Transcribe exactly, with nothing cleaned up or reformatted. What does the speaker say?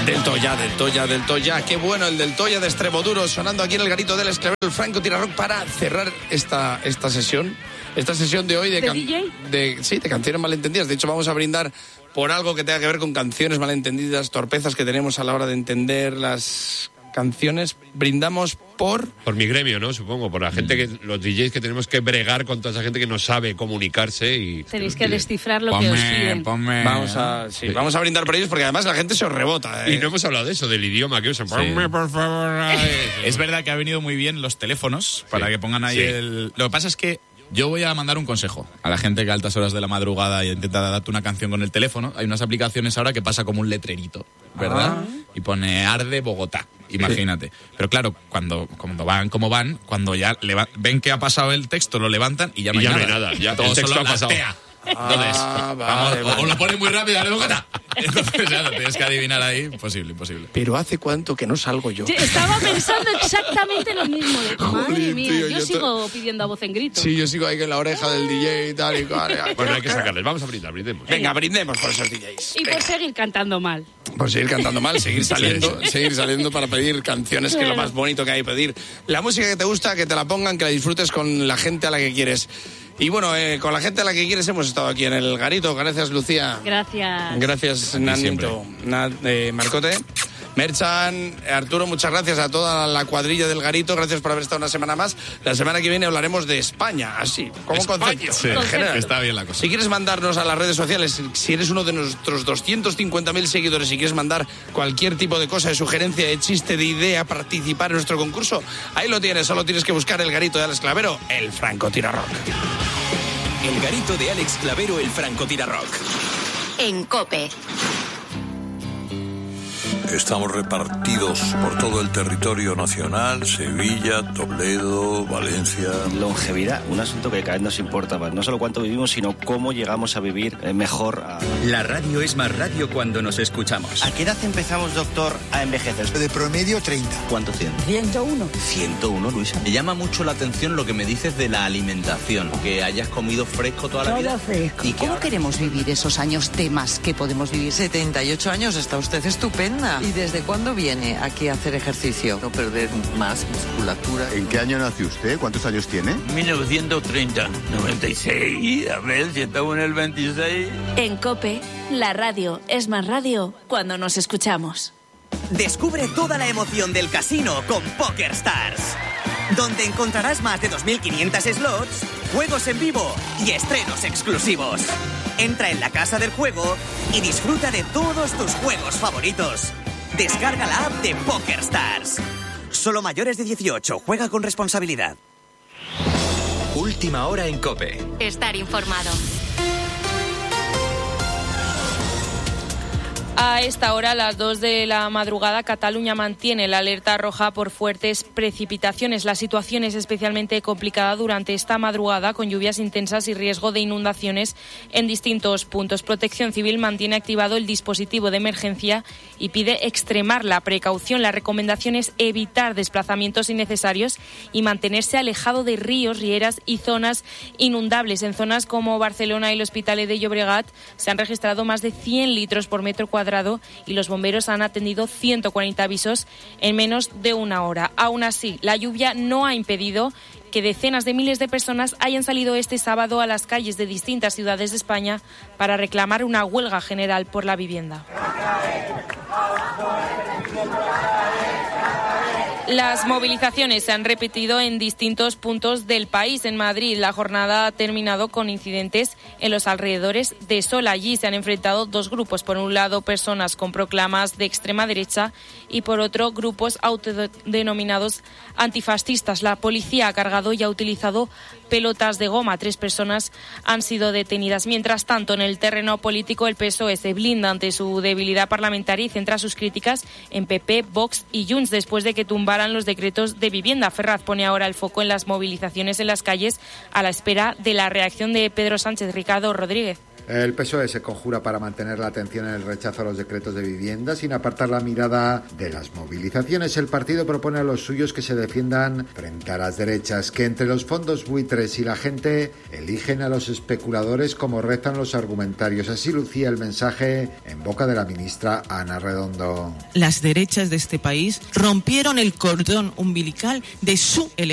Del Toya, del Toya, del Toya. Qué bueno el del Toya de Extremoduro, sonando aquí en el garito del Esclavero, el Francotirador, para cerrar esta, esta sesión. Esta sesión de hoy de, ¿De can- D J? de sí, de canciones malentendidas. De hecho, vamos a brindar por algo que tenga que ver con canciones malentendidas, torpezas que tenemos a la hora de entender las canciones. Brindamos por... Por mi gremio, ¿no? Supongo, por la gente que... Los D Js que tenemos que bregar con toda esa gente que no sabe comunicarse y... Tenéis que y- descifrar lo Ponme, que os piden. ponme. Vamos a, sí, vamos a brindar por ellos porque además la gente se os rebota. ¿eh? Y no hemos hablado de eso, del idioma que usan. Ponme, por favor. Es verdad que ha venido muy bien los teléfonos para Sí. que pongan ahí Sí. el... Lo que pasa es que yo voy a mandar un consejo a la gente que a altas horas de la madrugada y intenta darte una canción con el teléfono. Hay unas aplicaciones ahora que pasa como un letrerito, ¿verdad? Ah. Y pone Arde Bogotá, imagínate. Pero claro, cuando, cuando van como van, cuando ya leva- ven que ha pasado el texto, lo levantan y ya no Y hay ya no nada. hay nada, ya Todo el texto solo ha la pasado. tea. Entonces, Ah, vamos, vale, o- vale. o lo pones muy rápido, Arde Bogotá. Entonces ya lo tienes que adivinar ahí. Imposible, imposible. Pero hace cuánto que no salgo yo. Yo estaba pensando exactamente lo mismo. De, madre Joder, mía, tío, yo, yo sigo pidiendo a voz en grito. Sí, yo sigo ahí con la oreja del D J y tal y cual. Bueno, hay que sacarles. Vamos a brindar, brindemos. Venga, brindemos por esos D Js. Y por seguir cantando mal. Por seguir cantando mal, seguir saliendo, seguir saliendo para pedir canciones, que es lo más bonito que hay, pedir la música que te gusta, que te la pongan, que la disfrutes con la gente a la que quieres. Y bueno, eh, con la gente a la que quieres hemos estado aquí en el garito. Gracias, Lucía. Gracias. Gracias, ti Nanito. Na- eh, Marcote. Merchan, Arturo, muchas gracias a toda la cuadrilla del garito. Gracias por haber estado una semana más. La semana que viene hablaremos de España, así, como España. concepto. Sí, en general. está bien la cosa. Si quieres mandarnos a las redes sociales, si eres uno de nuestros doscientos cincuenta mil seguidores y quieres mandar cualquier tipo de cosa, de sugerencia, de chiste, de idea, participar en nuestro concurso, ahí lo tienes. Solo tienes que buscar el garito de Alex Clavero, el Francotirador. El garito de Alex Clavero, el Francotirador. En COPE. Estamos repartidos por todo el territorio nacional, Sevilla, Toledo, Valencia. Longevidad, un asunto que cada vez nos importa más. No solo cuánto vivimos, sino cómo llegamos a vivir eh, mejor. A... La radio es más radio cuando nos escuchamos. ¿A qué edad empezamos, doctor, a envejecer? De promedio treinta. ¿Cuánto tiene? ciento uno. ciento uno, Luisa. Me llama mucho la atención lo que me dices de la alimentación, que hayas comido fresco toda la vida. fresco. Y que ¿Cómo ahora- queremos vivir esos años de más que podemos vivir? setenta y ocho años, está usted estupenda. ¿Y desde cuándo viene aquí a hacer ejercicio? No perder más musculatura. ¿En qué año nació usted? ¿Cuántos años tiene? mil novecientos treinta. noventa y seis. A ver, si estamos en el veintiséis. En COPE, la radio es más radio cuando nos escuchamos. Descubre toda la emoción del casino con PokerStars, donde encontrarás más de dos mil quinientos slots, juegos en vivo y estrenos exclusivos. Entra en la casa del juego y disfruta de todos tus juegos favoritos. Descarga la app de PokerStars. Solo mayores de dieciocho. Juega con responsabilidad. Última hora en COPE. Estar informado. A esta hora, a las dos de la madrugada, Cataluña mantiene la alerta roja por fuertes precipitaciones. La situación es especialmente complicada durante esta madrugada, con lluvias intensas y riesgo de inundaciones en distintos puntos. Protección Civil mantiene activado el dispositivo de emergencia y pide extremar la precaución. La recomendación es evitar desplazamientos innecesarios y mantenerse alejado de ríos, rieras y zonas inundables. En zonas como Barcelona y el Hospitalet de Llobregat se han registrado más de cien litros por metro cuadrado y los bomberos han atendido ciento cuarenta avisos en menos de una hora. Aún así, la lluvia no ha impedido que decenas de miles de personas hayan salido este sábado a las calles de distintas ciudades de España para reclamar una huelga general por la vivienda. Las movilizaciones se han repetido en distintos puntos del país. En Madrid, la jornada ha terminado con incidentes en los alrededores de Sol. Allí se han enfrentado dos grupos. Por un lado, personas con proclamas de extrema derecha y por otro, grupos autodenominados antifascistas. La policía ha cargado y ha utilizado pelotas de goma. Tres personas han sido detenidas. Mientras tanto, en el terreno político, el P S O E se blinda ante su debilidad parlamentaria y centra sus críticas en P P, Vox y Junts después de que tumbaran los decretos de vivienda. Ferraz pone ahora el foco en las movilizaciones en las calles a la espera de la reacción de Pedro Sánchez. Ricardo Rodríguez. El P S O E se conjura para mantener la atención en el rechazo a los decretos de vivienda sin apartar la mirada de las movilizaciones. El partido propone a los suyos que se defiendan frente a las derechas, que entre los fondos buitres y la gente eligen a los especuladores como rezan los argumentarios. Así lucía el mensaje en boca de la ministra Ana Redondo. Las derechas de este país rompieron el cordón umbilical de su elección.